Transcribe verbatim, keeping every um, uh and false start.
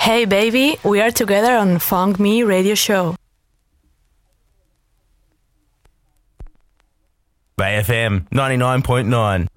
Hey baby, we are together on Funk Me Radio Show. Bay F M ninety-nine point nine.